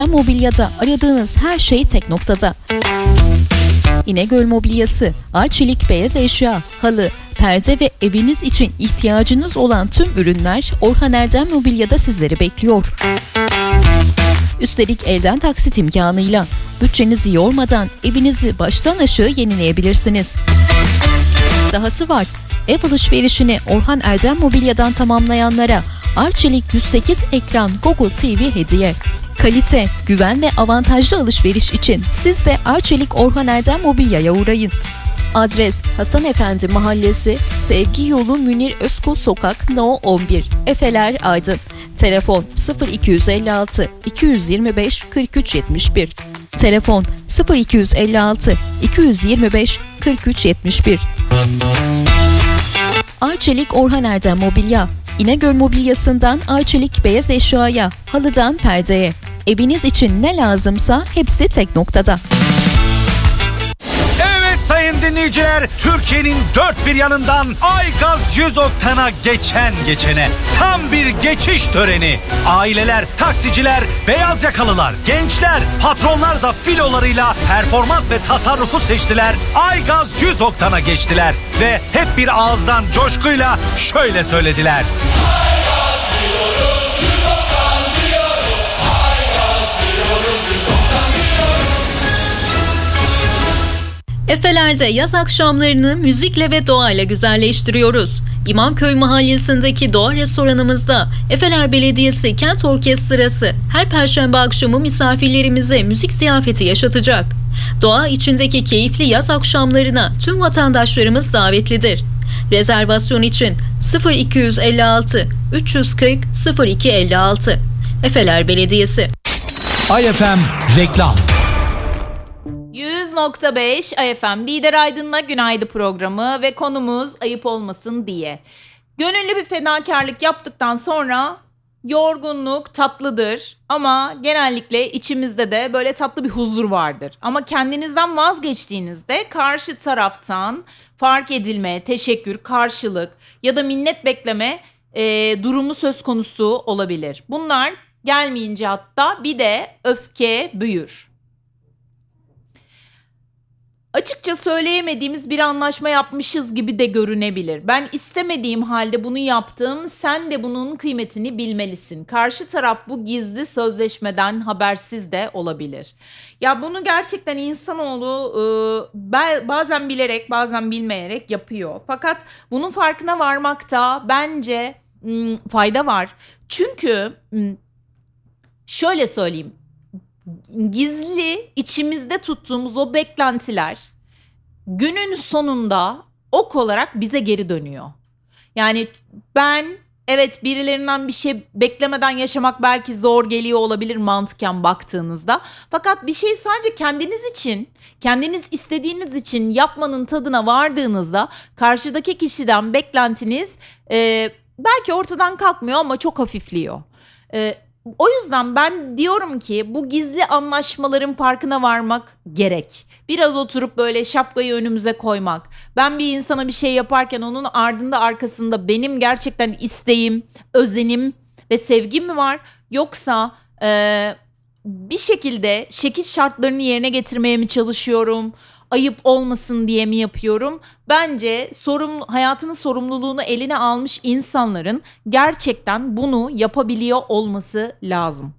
Mobilya'da aradığınız her şey tek noktada. İnegöl Mobilyası, arçelik beyaz eşya, halı, perde ve eviniz için ihtiyacınız olan tüm ürünler Orhan Erdem Mobilya'da sizleri bekliyor. Üstelik elden taksit imkanıyla bütçenizi yormadan evinizi baştan aşağı yenileyebilirsiniz. Dahası var, ev alışverişini Orhan Erdem Mobilya'dan tamamlayanlara Arçelik 108 ekran Google TV hediye. Kalite, güven ve avantajlı alışveriş için siz de Arçelik Orhan Erdem Mobilya'ya uğrayın. Adres Hasan Efendi Mahallesi, Sevgi Yolu Münir Özkul Sokak No 11, Efeler Aydın. Telefon 0256 225 4371. Telefon 0256 225 4371. Arçelik Orhan Erdem Mobilya, İnegöl Mobilyası'ndan Arçelik beyaz eşyaya, halıdan perdeye. Eviniz için ne lazımsa hepsi tek noktada. Evet sayın dinleyiciler, Türkiye'nin dört bir yanından Aygaz 100 Oktan'a geçene tam bir geçiş töreni. Aileler, taksiciler, beyaz yakalılar, gençler, patronlar da filolarıyla performans ve tasarrufu seçtiler. Aygaz 100 Oktan'a geçtiler ve hep bir ağızdan coşkuyla şöyle söylediler. Aygaz diyoruz, 100 Oktan diyoruz. Aygaz diyoruz, 100 Oktan diyoruz. Efeler'de yaz akşamlarını müzikle ve doğayla güzelleştiriyoruz. İmamköy Mahallesi'ndeki doğa restoranımızda Efeler Belediyesi Kent Orkestrası her perşembe akşamı misafirlerimize müzik ziyafeti yaşatacak. Doğa içindeki keyifli yaz akşamlarına tüm vatandaşlarımız davetlidir. Rezervasyon için 0256 340 0256. Efeler Belediyesi. IFM Reklam. 100.5 AFM Lider Aydın'la Günaydın programı ve konumuz ayıp olmasın diye. Gönüllü bir fedakarlık yaptıktan sonra yorgunluk tatlıdır ama genellikle içimizde de böyle tatlı bir huzur vardır. Ama kendinizden vazgeçtiğinizde karşı taraftan fark edilme, teşekkür, karşılık ya da minnet bekleme durumu söz konusu olabilir. Bunlar gelmeyince hatta bir de öfke büyür. Açıkça söyleyemediğimiz bir anlaşma yapmışız gibi de görünebilir. Ben istemediğim halde bunu yaptım, sen de bunun kıymetini bilmelisin. Karşı taraf bu gizli sözleşmeden habersiz de olabilir. Ya bunu gerçekten insanoğlu bazen bilerek bazen bilmeyerek yapıyor. Fakat bunun farkına varmakta bence fayda var. Çünkü şöyle söyleyeyim. Gizli içimizde tuttuğumuz o beklentiler günün sonunda ok olarak bize geri dönüyor. Yani ben evet birilerinden bir şey beklemeden yaşamak belki zor geliyor olabilir mantıken baktığınızda. Fakat bir şey sadece kendiniz için, kendiniz istediğiniz için yapmanın tadına vardığınızda karşıdaki kişiden beklentiniz belki ortadan kalkmıyor ama çok hafifliyor. O yüzden ben diyorum ki bu gizli anlaşmaların farkına varmak gerek. Biraz oturup böyle şapkayı önümüze koymak. Ben bir insana bir şey yaparken onun ardında arkasında benim gerçekten isteğim, özenim ve sevgim mi var? Yoksa bir şekilde şekil şartlarını yerine getirmeye mi çalışıyorum? Ayıp olmasın diye mi yapıyorum? Bence hayatının sorumluluğunu eline almış insanların gerçekten bunu yapabiliyor olması lazım.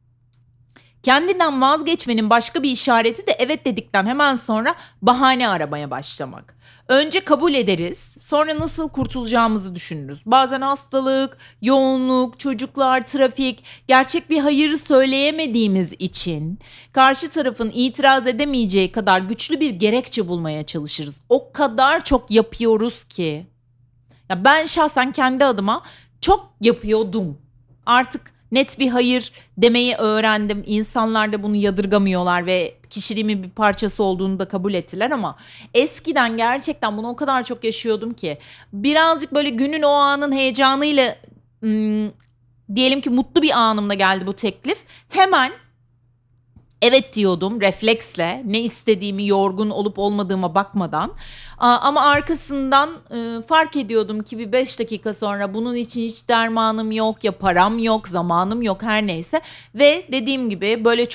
Kendinden vazgeçmenin başka bir işareti de evet dedikten hemen sonra bahane aramaya başlamak. Önce kabul ederiz, sonra nasıl kurtulacağımızı düşünürüz. Bazen hastalık, yoğunluk, çocuklar, trafik, gerçek bir hayırı söyleyemediğimiz için karşı tarafın itiraz edemeyeceği kadar güçlü bir gerekçe bulmaya çalışırız. O kadar çok yapıyoruz ki. Ya ben şahsen kendi adıma çok yapıyordum. Artık net bir hayır demeyi öğrendim. İnsanlar da bunu yadırgamıyorlar ve kişiliğimin bir parçası olduğunu da kabul ettiler ama eskiden gerçekten bunu o kadar çok yaşıyordum ki birazcık böyle günün o anın heyecanıyla diyelim ki mutlu bir anımda geldi bu teklif. Hemen Evet diyordum refleksle, ne istediğimi, yorgun olup olmadığıma bakmadan. Ama arkasından fark ediyordum ki bir 5 dakika sonra bunun için hiç dermanım yok, ya param yok, zamanım yok, her neyse. Ve dediğim gibi böyle